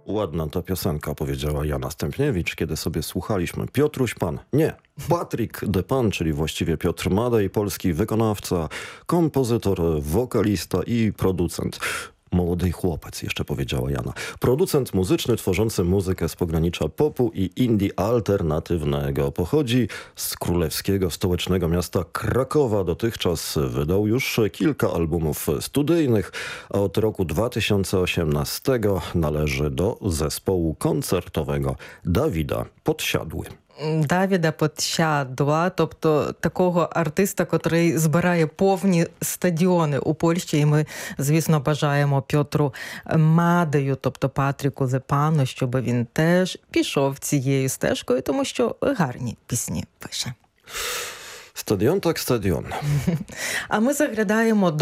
Ładna ta piosenka, powiedziała Jana Stępniewicz, kiedy sobie słuchaliśmy. Piotruś Pan. Nie. Patryk de Pan, czyli właściwie Piotr Madej, polski wykonawca, kompozytor, wokalista i producent. Młody chłopiec, jeszcze powiedziała Jana. Producent muzyczny tworzący muzykę z pogranicza popu i indie alternatywnego. Pochodzi z królewskiego stołecznego miasta Krakowa. Dotychczas wydał już kilka albumów studyjnych, a od roku 2018 należy do zespołu koncertowego Dawida Podsiadły. Давіда Подсядла, тобто такого артиста, котрий збирає повні стадіони у Польщі. І ми, звісно, бажаємо Пьотру Мадею, тобто Патріку Зепану, щоб він теж пішов цією стежкою, тому що гарні пісні пише. Стадіон так стадіон. А ми заглядаємо